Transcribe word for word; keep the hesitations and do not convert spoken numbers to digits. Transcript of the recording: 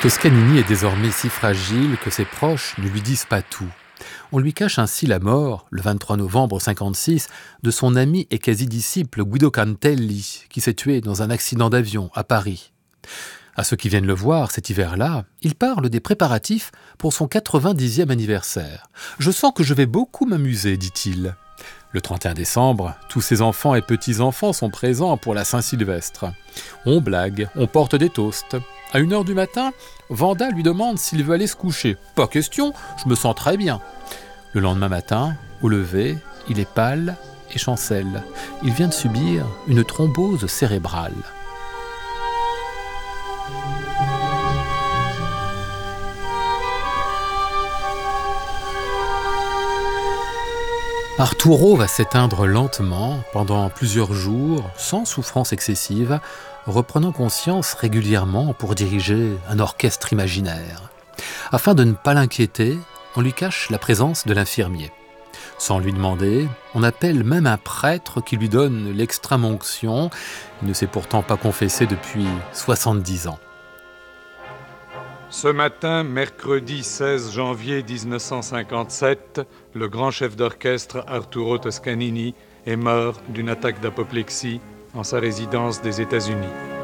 Toscanini est désormais si fragile que ses proches ne lui disent pas tout. On lui cache ainsi la mort, le vingt-trois novembre cinquante-six, de son ami et quasi-disciple Guido Cantelli, qui s'est tué dans un accident d'avion à Paris. À ceux qui viennent le voir cet hiver-là, il parle des préparatifs pour son quatre-vingt-dixième anniversaire. « Je sens que je vais beaucoup m'amuser », dit-il. Le trente et un décembre, tous ses enfants et petits-enfants sont présents pour la Saint-Sylvestre. On blague, on porte des toasts. À une heure du matin, Vanda lui demande s'il veut aller se coucher. « Pas question, je me sens très bien. » Le lendemain matin, au lever, il est pâle et chancelle. Il vient de subir une thrombose cérébrale. Arturo va s'éteindre lentement pendant plusieurs jours, sans souffrance excessive, reprenant conscience régulièrement pour diriger un orchestre imaginaire. Afin de ne pas l'inquiéter, on lui cache la présence de l'infirmier. Sans lui demander, on appelle même un prêtre qui lui donne l'extrême-onction. Il ne s'est pourtant pas confessé depuis soixante-dix ans. Ce matin, mercredi seize janvier mille neuf cent cinquante-sept, le grand chef d'orchestre Arturo Toscanini est mort d'une attaque d'apoplexie en sa résidence des États-Unis.